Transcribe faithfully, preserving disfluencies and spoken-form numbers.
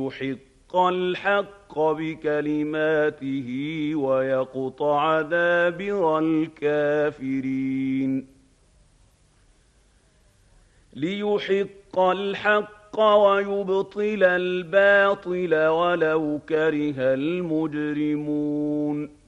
ليحق الحق بكلماته ويقطع دابر الكافرين ليحق الحق ويبطل الباطل ولو كره المجرمون